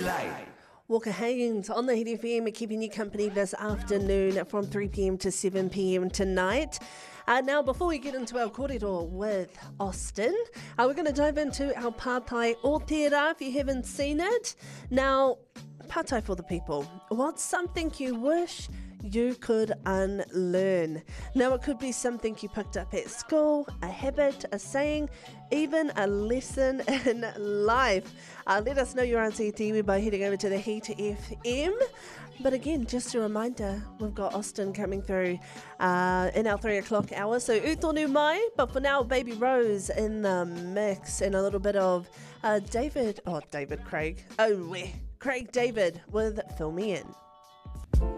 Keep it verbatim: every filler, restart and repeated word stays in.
Life. Walker Haynes on the Hit F M, keeping you company this afternoon from three p.m. to seven p.m. tonight. Uh, now, before we get into our kōrero with Austin, uh, we're going to dive into our Pātai Ōtera if you haven't seen it. Now, Pātai for the people. What's something you wish you could unlearn? Now, it could be something you picked up at school, a habit, a saying, even a lesson in life. Uh, let us know your answer by heading over to the Hit F M. But again, just a reminder, we've got Austin coming through uh, in our three o'clock hour. So utonu mai, but for now, Baby Rose in the mix and a little bit of uh, David, oh, David Craig, oh, weh, Craig David with Fill Me In.